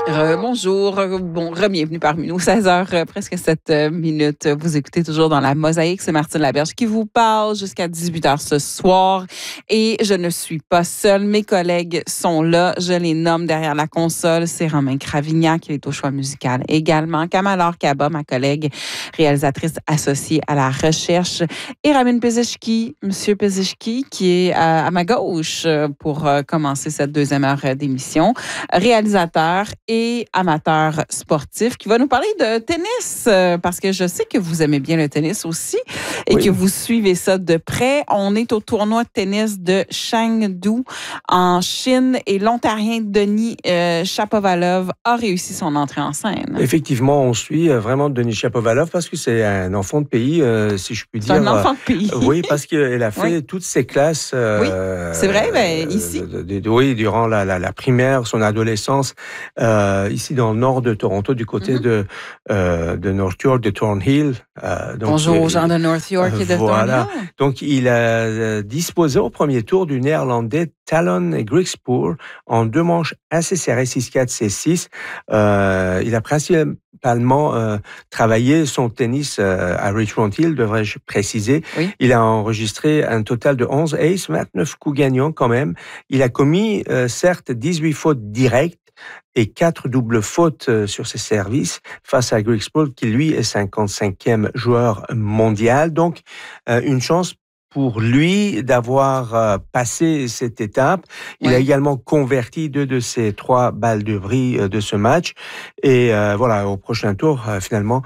Bonjour, bienvenue parmi nous. 16h, presque 7 minutes. Vous écoutez toujours dans la Mosaïque. C'est Martine Laberge qui vous parle jusqu'à 18h ce soir. Et je ne suis pas seule. Mes collègues sont là. Je les nomme derrière la console. C'est Romain Cravignac qui est au choix musical également. Kamalor Kaba, ma collègue réalisatrice associée à la recherche. Et Ramin Pezichki, Monsieur Pezichki, qui est à ma gauche pour commencer cette deuxième heure d'émission. Réalisateur et amateur sportif qui va nous parler de tennis parce que je sais que vous aimez bien le tennis aussi et que vous suivez ça de près. On est au tournoi de tennis de Chengdu en Chine et l'Ontarien Denis Shapovalov a réussi son entrée en scène. Effectivement, on suit vraiment Denis Shapovalov parce que c'est un enfant de pays, si je puis dire. C'est un enfant de pays. Oui, parce qu'elle a fait toutes ses classes. Oui, c'est vrai, ici. Oui, durant la primaire, son adolescence. Ici dans le nord de Toronto, du côté de North York, de Thornhill. Bonjour aux gens de North York et de Thornhill. Donc, il a disposé au premier tour du néerlandais Talon Griekspoor en 2 manches assez serrées, 6-4, 6-6. Il a principalement travaillé son tennis à Richmond Hill, devrais-je préciser. Oui. Il a enregistré un total de 11 aces, 29 coups gagnants quand même. Il a commis, certes, 18 fautes directes et 4 doubles fautes sur ses services face à Griekspoor, qui lui est 55e joueur mondial. Donc, une chance pour lui d'avoir passé cette étape. Il a également converti 2 de ses 3 balles de bris de ce match. Et voilà, au prochain tour, finalement,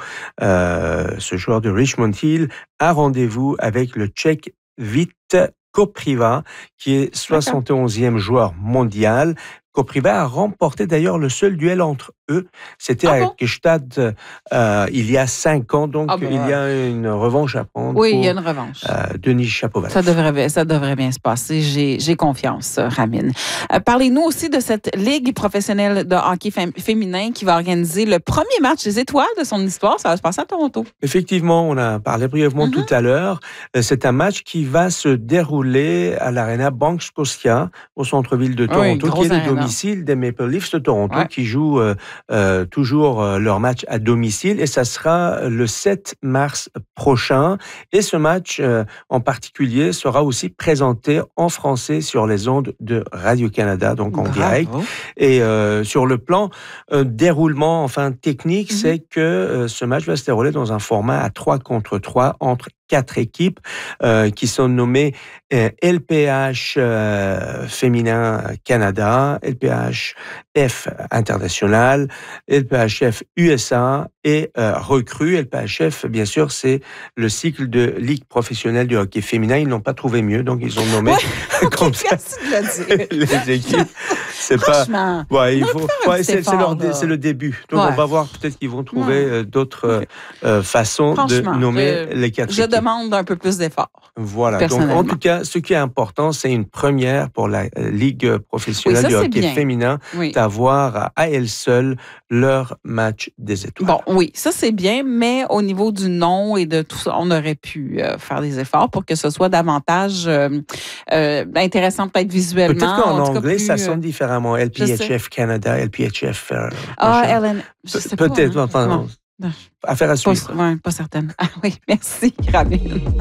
ce joueur de Richmond Hill a rendez-vous avec le Tchèque Vít Kopriva, qui est 71e joueur mondial. Kopriva a remporté d'ailleurs le seul duel entre eux. C'était à Gstaad il y a 5 ans, donc il y a une revanche à prendre. Oui, il y a une revanche. Denis Shapovalov. Ça devrait bien se passer. J'ai confiance, Ramin. Parlez-nous aussi de cette ligue professionnelle de hockey féminin qui va organiser le premier match des étoiles de son histoire. Ça va se passer à Toronto. Effectivement, on a parlé brièvement tout à l'heure. C'est un match qui va se dérouler à l'Arena Bank Scotia, au centre-ville de Toronto, qui est le domicile des Maple Leafs de Toronto, qui jouent toujours leur match à domicile. Et ça sera le 7 mars prochain. Et ce match en particulier sera aussi présenté en français sur les ondes de Radio-Canada, donc en direct. Et sur le plan déroulement, technique, c'est que ce match va se dérouler dans un format à 3 contre 3 entre 4 équipes qui sont nommées LPH Féminin Canada, LPHF International, LPHF USA et Recrue. LPHF, bien sûr, c'est le cycle de Ligue professionnelle du hockey féminin. Ils n'ont pas trouvé mieux, donc ils ont nommé comme ça les équipes. C'est pas. Il faut. C'est le début. Donc on va voir. Peut-être qu'ils vont trouver d'autres façons de nommer les 4 équipes. Je demande un peu plus d'efforts. Voilà. Donc en tout cas, ce qui est important, c'est une première pour la Ligue professionnelle du hockey féminin d'avoir à elle seule leur match des étoiles. Bon, oui, ça c'est bien, mais au niveau du nom et de tout ça, on aurait pu faire des efforts pour que ce soit davantage intéressant peut-être visuellement. Peut-être qu'en anglais, ça sonne différemment. LPHF Canada, LPHF... Ellen, je sais pas. Peut-être, affaire à suivre. Pas certaine. Ah oui, merci, Ramin.